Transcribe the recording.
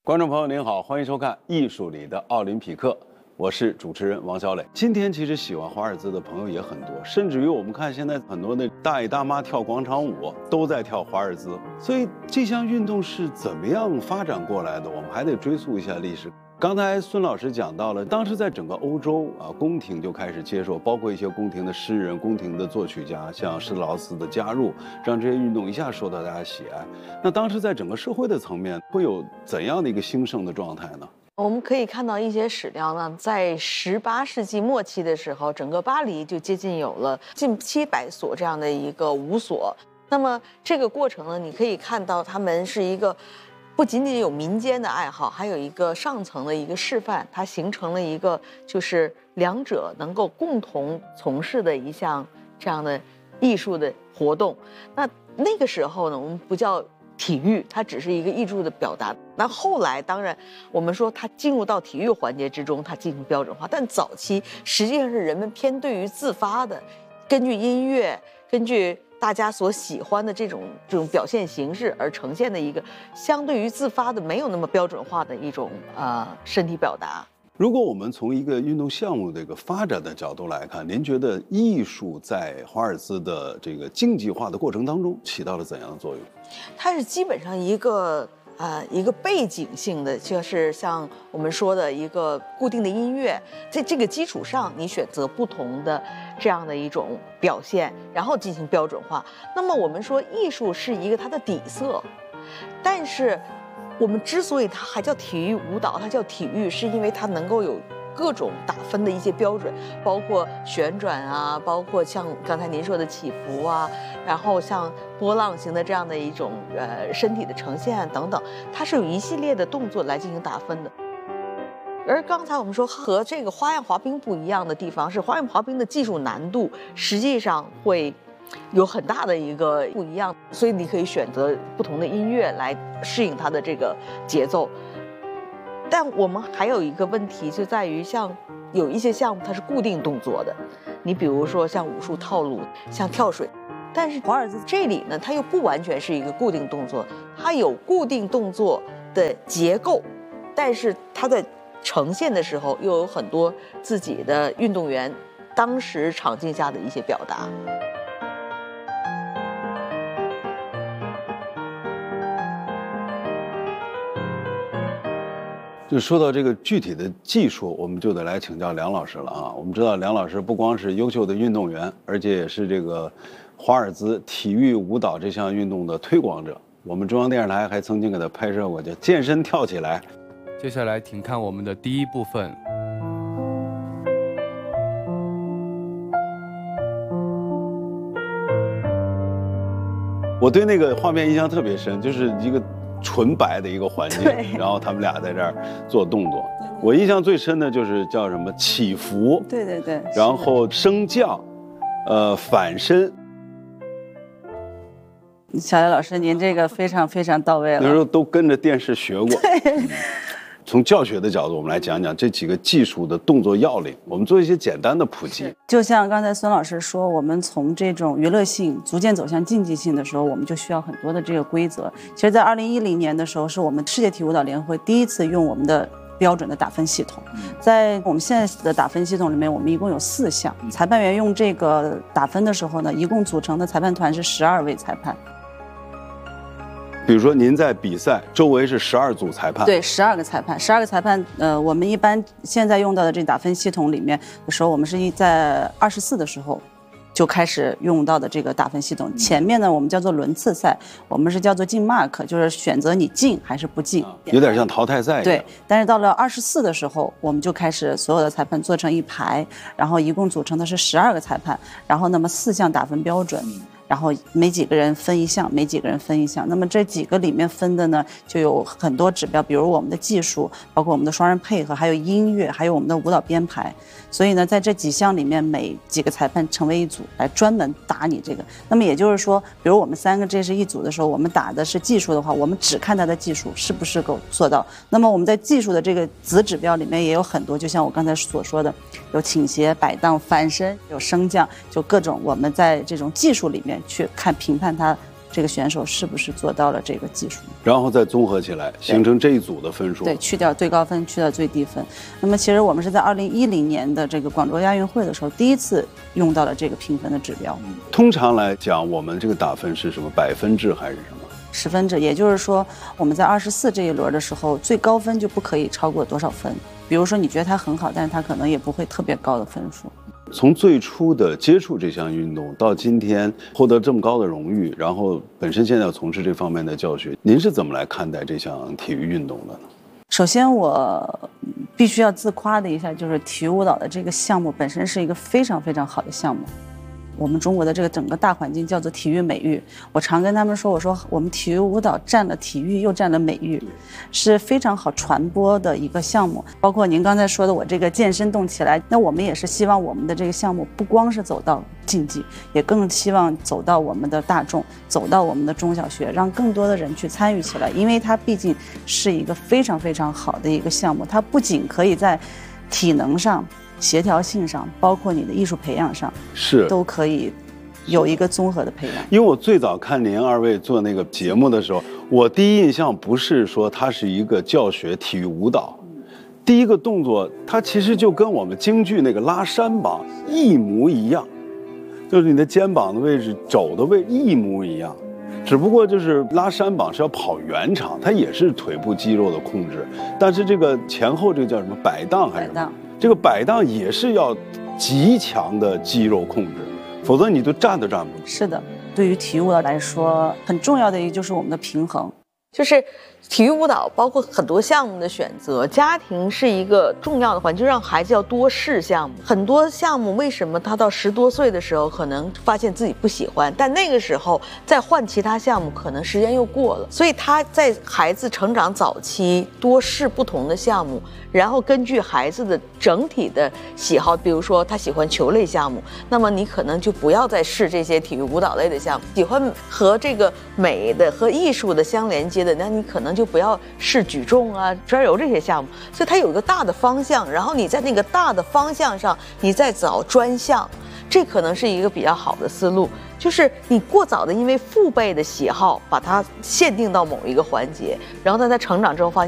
观众朋友您好，欢迎收看《艺术里的奥林匹克》，我是主持人王小磊。今天其实喜欢华尔兹的朋友也很多，甚至于我们看现在很多的大爷大妈跳广场舞都在跳华尔兹，所以这项运动是怎么样发展过来的？我们还得追溯一下历史。刚才孙老师讲到了，当时在整个欧洲宫廷就开始接受，包括一些宫廷的诗人、宫廷的作曲家，像施特劳斯的加入，让这些运动一下受到大家喜爱。那当时在整个社会的层面，会有怎样的一个兴盛的状态呢？ 我们可以看到一些史料呢，在18世纪末期的时候，整个巴黎就接近有了近700所这样的一个舞所。那么这个过程呢，你可以看到他们是一个不仅仅有民间的爱好，还有一个上层的一个示范，它形成了一个就是两者能够共同从事的一项这样的艺术的活动。那个时候呢，我们不叫体育，它只是一个艺术的表达。那后来当然我们说它进入到体育环节之中，它进行标准化，但早期实际上是人们偏对于自发的，根据音乐，根据大家所喜欢的这种表现形式而呈现的一个相对于自发的没有那么标准化的一种身体表达。 如果我们从一个运动项目的一个发展的角度来看，您觉得艺术在华尔兹的这个竞技化的过程当中起到了怎样的作用？ 它是基本上一个背景性的，就是像我们说的一个固定的音乐，在这个基础上，你选择不同的这样的一种表现，然后进行标准化。那么我们说艺术是一个它的底色，但是我们之所以它还叫体育舞蹈，它叫体育，是因为它能够有各种打分的一些标准，包括旋转啊，包括像刚才您说的起伏啊，然后像波浪形的这样的一种身体的呈现等等，它是有一系列的动作来进行打分的。而刚才我们说和这个花样滑冰不一样的地方是，花样滑冰的技术难度实际上会有很大的一个不一样，所以你可以选择不同的音乐来适应它的这个节奏。但我们还有一个问题就在于，像有一些项目它是固定动作的，你比如说像武术套路，像跳水，但是华尔兹这里呢，它又不完全是一个固定动作，它有固定动作的结构，但是它在呈现的时候又有很多自己的运动员当时场景下的一些表达。 就说到这个具体的技术，我们就得来请教梁老师了啊。我们知道梁老师不光是优秀的运动员，而且也是这个华尔兹体育舞蹈这项运动的推广者。我们中央电视台还曾经给他拍摄过叫《健身跳起来》。 接下来请看我们的第一部分。 我对那个画面印象特别深，就是一个纯白的一个环境，然后他们俩在这儿做动作。我印象最深的就是叫什么起伏， 对， 然后升降，反身。 小叶老师，您这个非常非常到位了。 那时候都跟着电视学过。从教学的角度，我们来讲讲这几个技术的动作要领，我们做一些简单的普及。 就像刚才孙老师说，我们从这种娱乐性逐渐走向竞技性的时候，我们就需要很多的这个规则。其实，在2010年的时候，是我们世界体育舞蹈联合会第一次用我们的标准的打分系统。在我们现在的打分系统里面，我们一共有4项。裁判员用这个打分的时候呢，一共组成的裁判团是12位裁判。 比如说您在比赛周围是12组裁判， 对，12个裁判，12个裁判。我们一般现在用到的这打分系统里面的时候，我们是在24的时候就开始用到的这个打分系统。前面呢，我们叫做轮次赛，我们是叫做进 mark， 就是选择你进还是不进， 有点像淘汰赛一样。 对，但是到了24的时候，我们就开始所有的裁判做成一排，然后一共组成的是12个裁判，然后那么4项打分标准。然后每几个人分一项，每几个人分一项。那么这几个里面分的呢，就有很多指标，比如我们的技术，包括我们的双人配合，还有音乐，还有我们的舞蹈编排。所以呢，在这几项里面，每几个裁判成为一组来专门打你这个。那么也就是说，比如我们3个这是一组的时候，我们打的是技术的话，我们只看它的技术是不是够做到。那么我们在技术的这个子指标里面也有很多，就像我刚才所说的，有倾斜、摆荡、翻身，有升降，就各种我们在这种技术里面去看评判它这个选手是不是做到了这个技术， 然后再综合起来形成这一组的分数。 对，去掉最高分，去掉最低分。那么其实我们是在2010年的这个广州亚运会的时候，第一次用到了这个评分的指标。 通常来讲，我们这个打分是什么百分制还是什么 10分制？也就是说，我们在24这一轮的时候，最高分就不可以超过多少分。比如说你觉得他很好，但是他可能也不会特别高的分数。 从最初的接触这项运动到今天获得这么高的荣誉，然后本身现在要从事这方面的教学，您是怎么来看待这项体育运动的呢？ 首先我必须要自夸的一下，就是体育舞蹈的这个项目本身是一个非常非常好的项目。我们中国的这个整个大环境叫做体育美育，我常跟他们说，我说我们体育舞蹈占了体育又占了美育，是非常好传播的一个项目。包括您刚才说的我这个健身动起来，那我们也是希望我们的这个项目不光是走到竞技，也更希望走到我们的大众，走到我们的中小学，让更多的人去参与起来，因为它毕竟是一个非常非常好的一个项目，它不仅可以在体能上、协调性上，包括你的艺术培养上，都可以有一个综合的培养。 因为我最早看您二位做那个节目的时候，我第一印象不是说它是一个教学体育舞蹈，第一个动作它其实就跟我们京剧那个拉山膀一模一样，就是你的肩膀的位置、肘的位置一模一样，只不过就是拉山膀是要跑圆场，它也是腿部肌肉的控制，但是这个前后这个叫什么摆荡还是什么？这个摆荡也是要极强的肌肉控制，否则你就站都站不住。 是的，对于体育舞蹈来说，很重要的一个就是我们的平衡。 就是体育舞蹈包括很多项目的选择，家庭是一个重要的环节，就让孩子要多试项目。很多项目为什么他到10多岁的时候可能发现自己不喜欢，但那个时候再换其他项目可能时间又过了，所以他在孩子成长早期多试不同的项目，然后根据孩子的整体的喜好，比如说他喜欢球类项目，那么你可能就不要再试这些体育舞蹈类的项目。喜欢和这个美的和艺术的相连接的，那你可能就不要试举重啊、砖柔这些项目。所以它有一个大的方向，然后你在那个大的方向上，你再找专项，这可能是一个比较好的思路。就是你过早的因为父辈的喜好把它限定到某一个环节，然后在他成长之后发现